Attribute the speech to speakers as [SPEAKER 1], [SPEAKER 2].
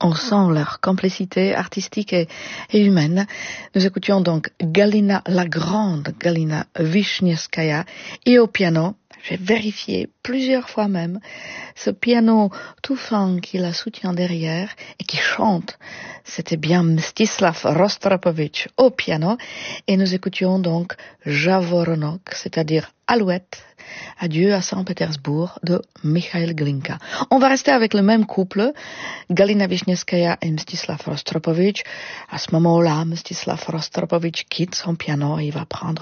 [SPEAKER 1] On sent leur complicité artistique et humaine. Nous écoutions donc Galina la Grande, Galina Wisniewskaja, et au piano, j'ai vérifié plusieurs fois même, ce piano tout fin qui la soutient derrière et qui chante, c'était bien Mstislav Rostropovitch au piano, et nous écoutions donc Javoronok, c'est-à-dire Alouette, Adieu à Saint-Pétersbourg de Mikhail Glinka. On va rester avec le même couple, Galina Wisniewskaja et Mstislav Rostropovitch. À ce moment-là, Mstislav Rostropovitch quitte son piano et il va prendre